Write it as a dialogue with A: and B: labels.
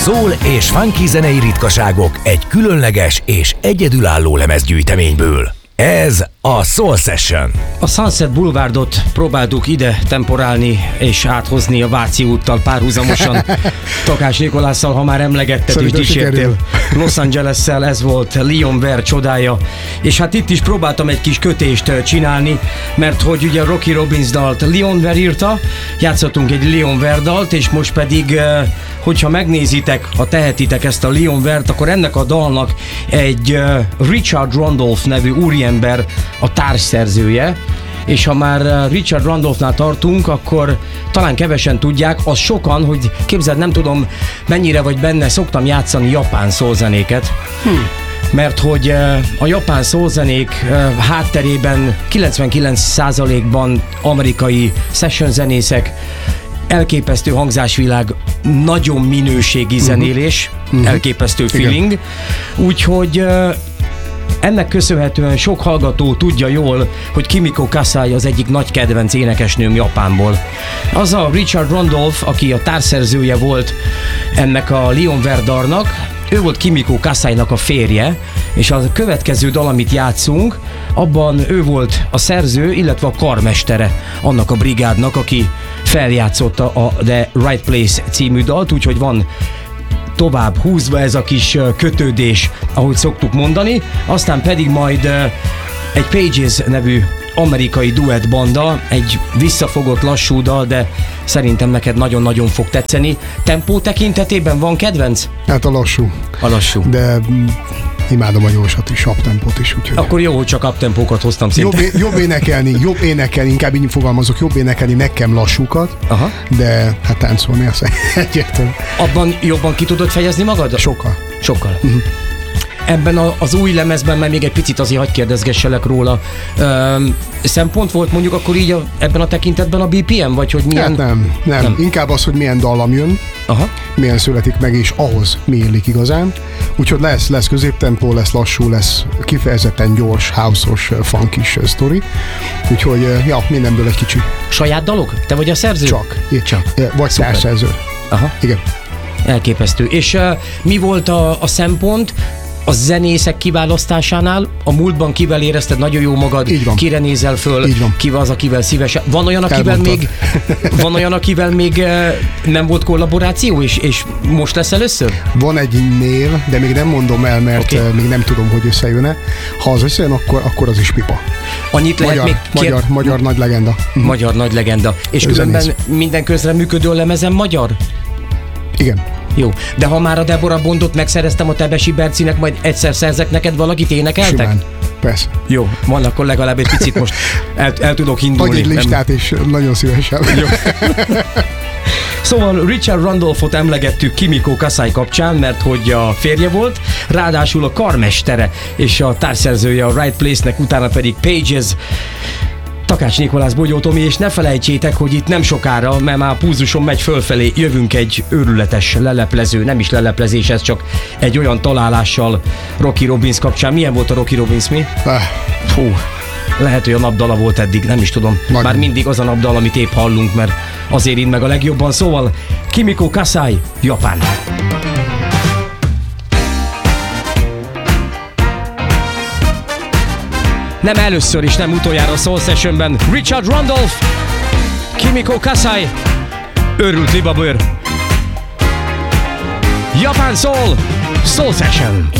A: Soul és funky zenei ritkaságok egy különleges és egyedülálló lemezgyűjteményből. Ez a Soul Session.
B: A Sunset Boulevardot próbáltuk ide temporálni és áthozni a Váci úttal párhuzamosan. Takács Nikolásszal, ha már emlegetted és dicsértél. Los Angeles-szel ez volt Leon Ware csodája. És hát itt is próbáltam egy kis kötést csinálni, mert hogy ugye Rocky Robbins dalt Leon Ware írta, játszottunk egy Leon Ware dalt, és most pedig, hogyha megnézitek, ha tehetitek ezt a Leon Ware-t, akkor ennek a dalnak egy Richard Randolph nevű úriember a társszerzője, és ha már Richard Randolphnál tartunk, akkor talán kevesen tudják, az sokan, hogy képzeld, nem tudom mennyire vagy benne, szoktam játszani japán szólzenéket, mert hogy a japán szólzenék hátterében 99%-ban amerikai session zenészek, elképesztő hangzásvilág, nagyon minőségi zenélés, elképesztő feeling, úgyhogy ennek köszönhetően sok hallgató tudja jól, hogy Kimiko Kasai az egyik nagy kedvenc énekesnőm Japánból. Az a Richard Randolph, aki a társszerzője volt ennek a Leon Ware dalnak, ő volt Kimiko Kasainak a férje, és a következő dal, amit játszunk, abban ő volt a szerző, illetve a karmestere annak a brigádnak, aki feljátszotta a The Right Place című dalt, úgyhogy van tovább húzva ez a kis kötődés, ahogy szoktuk mondani, aztán pedig majd egy Pages nevű amerikai duettbanda, egy visszafogott lassú dal, de szerintem neked nagyon-nagyon fog tetszeni. Tempó tekintetében van kedvenc?
C: Hát a lassú.
B: A lassú.
C: De imádom a gyorsat is, uptempót is. Úgyhogy
B: akkor jó, hogy csak uptempókat hoztam szinte.
C: Jobb énekelni, inkább így fogalmazok, jobb énekelni nekem lassúkat,
B: aha,
C: de hát táncolni az egyértelmű.
B: Abban jobban ki tudod fejezni magad?
C: Sokkal.
B: Ebben az új lemezben, mert még egy picit azért hadd kérdezgesselek róla, szempont volt mondjuk akkor így ebben a tekintetben a BPM, vagy hogy milyen?
C: Hát nem. Inkább az, hogy milyen dallam jön, aha, milyen születik meg, és ahhoz mi illik igazán. Úgyhogy lesz középtempó, lesz lassú, lesz kifejezetten gyors, house-os, funkis sztori. Úgyhogy mindenből egy kicsi.
B: Saját dalok? Te vagy a szerző?
C: Csak. Vagy társszerző.
B: Aha.
C: Igen.
B: Elképesztő. És mi volt a szempont a zenészek kiválasztásánál? A múltban kivel érezted nagyon jó magad?
C: Így van.
B: Kire nézel föl? Ki az, akivel szívesen? Van olyan, akivel még nem volt kollaboráció, és most lesz először?
C: Van egy név, de még nem mondom el, mert még nem tudom, hogy összejön-e. Ha az összejön, akkor az is pipa.
B: Annyit lehet
C: magyar nagy legenda.
B: Magyar nagy legenda. És különben minden közreműködő lemezen magyar?
C: Igen.
B: Jó, de ha már a Deborah Bondot megszereztem a Tebesi Bercinek, majd egyszer szerzek neked valakit, énekeltek?
C: Simán, persze.
B: Jó, van, akkor legalább egy picit most el tudok indulni.
C: Vagy egy listát is, nagyon szívesen. Jó.
B: Szóval Richard Randolphot emlegettük Kimiko Kasai kapcsán, mert hogy a férje volt, ráadásul a karmestere és a társszerzője a Right Place-nek, utána pedig Pages, Takács Nikolász, Bogyó Tomi, és ne felejtsétek, hogy itt nem sokára, mert már a pulzuson megy fölfelé, jövünk egy őrületes leleplező, nem is leleplezés, ez csak egy olyan találással Rocky Robbins kapcsán. Milyen volt a Rocky Robbins, mi? Fú, lehet, hogy a napdala volt eddig, nem is tudom. Nagyon. Már mindig az a napdal, amit épp hallunk, mert azért én meg a legjobban. Szóval Kimiko Kasai, Japán. Nem először és nem utoljára a Soul Sessionben Richard Randolph, Kimiko Kasai, őrült libabőr, Japán Soul Session.